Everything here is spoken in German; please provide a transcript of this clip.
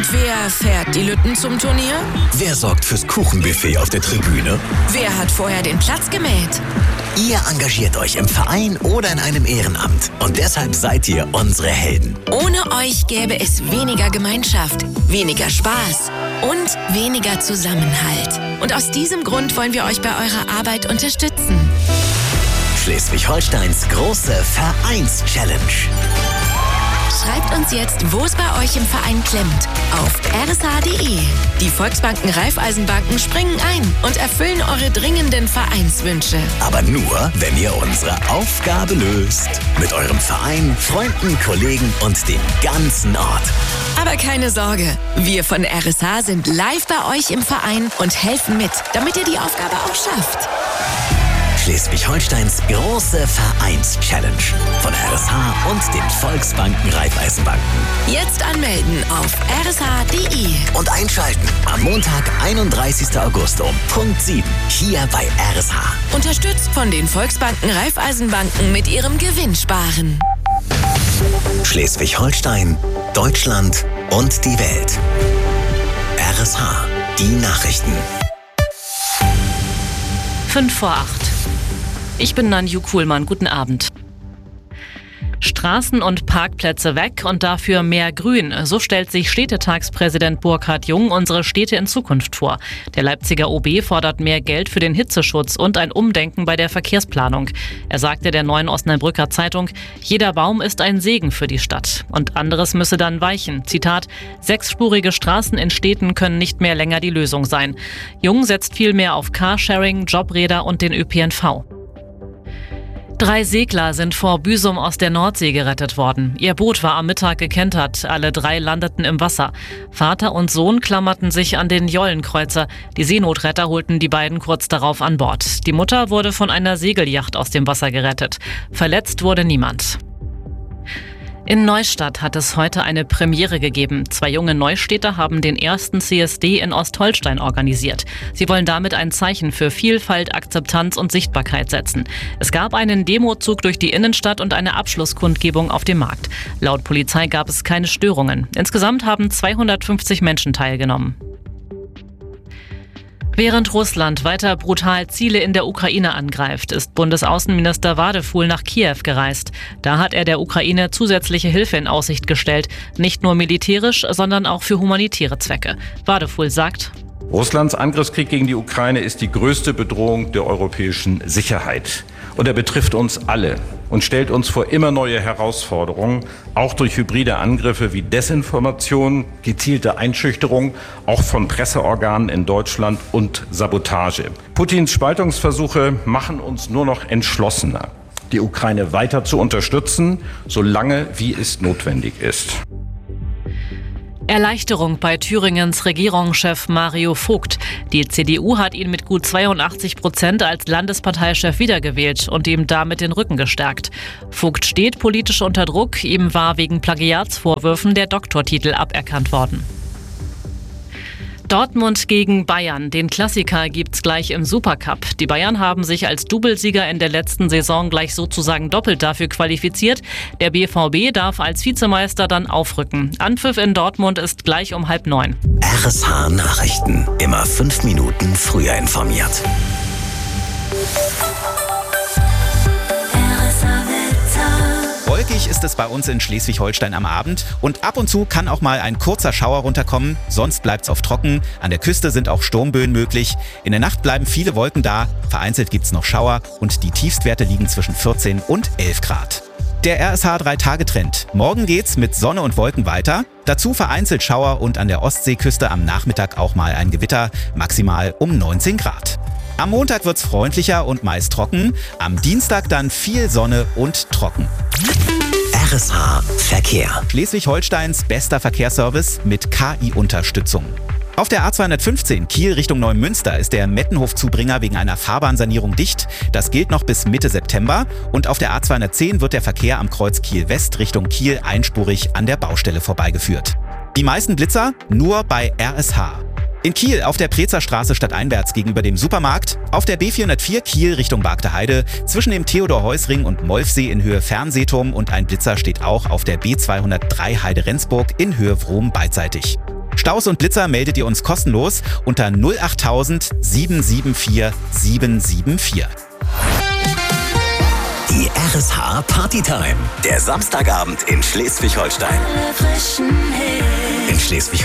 Und wer fährt die Lütten zum Turnier? Wer sorgt fürs Kuchenbuffet auf der Tribüne? Wer hat vorher den Platz gemäht? Ihr engagiert euch im Verein oder in einem Ehrenamt. Und deshalb seid ihr unsere Helden. Ohne euch gäbe es weniger Gemeinschaft, weniger Spaß und weniger Zusammenhalt. Und aus diesem Grund wollen wir euch bei eurer Arbeit unterstützen. Schleswig-Holsteins große Vereins-Challenge. Schreibt uns jetzt, wo es bei euch im Verein klemmt, auf rsh.de. Die Volksbanken Raiffeisenbanken springen ein und erfüllen eure dringenden Vereinswünsche. Aber nur, wenn ihr unsere Aufgabe löst. Mit eurem Verein, Freunden, Kollegen und dem ganzen Ort. Aber keine Sorge, wir von RSH sind live bei euch im Verein und helfen mit, damit ihr die Aufgabe auch schafft. Schleswig-Holsteins große Vereins-Challenge von RSH und den Volksbanken Raiffeisenbanken. Jetzt anmelden auf rsh.de. Und einschalten am Montag, 31. August um Punkt 7 hier bei RSH. Unterstützt von den Volksbanken Raiffeisenbanken mit ihrem Gewinnsparen. Schleswig-Holstein, Deutschland und die Welt. RSH, die Nachrichten. 7:55. Ich bin Nanju Kuhlmann. Guten Abend. Straßen und Parkplätze weg und dafür mehr Grün. So stellt sich Städtetagspräsident Burkhard Jung unsere Städte in Zukunft vor. Der Leipziger OB fordert mehr Geld für den Hitzeschutz und ein Umdenken bei der Verkehrsplanung. Er sagte der Neuen Osnabrücker Zeitung, jeder Baum ist ein Segen für die Stadt. Und anderes müsse dann weichen. Zitat, 6-spurige Straßen in Städten können nicht mehr länger die Lösung sein. Jung setzt vielmehr auf Carsharing, Jobräder und den ÖPNV. 3 Segler sind vor Büsum aus der Nordsee gerettet worden. Ihr Boot war am Mittag gekentert. Alle 3 landeten im Wasser. Vater und Sohn klammerten sich an den Jollenkreuzer. Die Seenotretter holten die beiden kurz darauf an Bord. Die Mutter wurde von einer Segelyacht aus dem Wasser gerettet. Verletzt wurde niemand. In Neustadt hat es heute eine Premiere gegeben. 2 junge Neustädter haben den ersten CSD in Ostholstein organisiert. Sie wollen damit ein Zeichen für Vielfalt, Akzeptanz und Sichtbarkeit setzen. Es gab einen Demozug durch die Innenstadt und eine Abschlusskundgebung auf dem Markt. Laut Polizei gab es keine Störungen. Insgesamt haben 250 Menschen teilgenommen. Während Russland weiter brutal Ziele in der Ukraine angreift, ist Bundesaußenminister Wadefuhl nach Kiew gereist. Da hat er der Ukraine zusätzliche Hilfe in Aussicht gestellt. Nicht nur militärisch, sondern auch für humanitäre Zwecke. Wadefuhl sagt: Russlands Angriffskrieg gegen die Ukraine ist die größte Bedrohung der europäischen Sicherheit. Und er betrifft uns alle und stellt uns vor immer neue Herausforderungen, auch durch hybride Angriffe wie Desinformation, gezielte Einschüchterung, auch von Presseorganen in Deutschland und Sabotage. Putins Spaltungsversuche machen uns nur noch entschlossener, die Ukraine weiter zu unterstützen, solange wie es notwendig ist. Erleichterung bei Thüringens Regierungschef Mario Vogt. Die CDU hat ihn mit gut 82% als Landesparteichef wiedergewählt und ihm damit den Rücken gestärkt. Vogt steht politisch unter Druck. Ihm war wegen Plagiatsvorwürfen der Doktortitel aberkannt worden. Dortmund gegen Bayern. Den Klassiker gibt's gleich im Supercup. Die Bayern haben sich als Doublesieger in der letzten Saison gleich sozusagen doppelt dafür qualifiziert. Der BVB darf als Vizemeister dann aufrücken. Anpfiff in Dortmund ist gleich um 8:30. RSH Nachrichten. Immer 5 Minuten früher informiert. Wolkig ist es bei uns in Schleswig-Holstein am Abend und ab und zu kann auch mal ein kurzer Schauer runterkommen, sonst bleibt's oft trocken. An der Küste sind auch Sturmböen möglich. In der Nacht bleiben viele Wolken da, vereinzelt gibt's noch Schauer und die Tiefstwerte liegen zwischen 14 und 11 Grad. Der RSH 3-Tage-Trend. Morgen geht's mit Sonne und Wolken weiter. Dazu vereinzelt Schauer und an der Ostseeküste am Nachmittag auch mal ein Gewitter, maximal um 19 Grad. Am Montag wird's freundlicher und meist trocken, am Dienstag dann viel Sonne und trocken. RSH Verkehr. Schleswig-Holsteins bester Verkehrsservice mit KI-Unterstützung. Auf der A215 Kiel Richtung Neumünster ist der Mettenhof-Zubringer wegen einer Fahrbahnsanierung dicht. Das gilt noch bis Mitte September. Und auf der A210 wird der Verkehr am Kreuz Kiel-West Richtung Kiel einspurig an der Baustelle vorbeigeführt. Die meisten Blitzer nur bei RSH. In Kiel auf der Prezerstraße stadteinwärts gegenüber dem Supermarkt, auf der B404 Kiel Richtung Bargteheide, zwischen dem Theodor-Heuss-Ring und Molfsee in Höhe Fernseeturm und ein Blitzer steht auch auf der B203 Heide-Rendsburg in Höhe Wrom beidseitig. Staus und Blitzer meldet ihr uns kostenlos unter 08000 774 774. Die RSH Partytime. Der Samstagabend in Schleswig-Holstein. In Schleswig-Holstein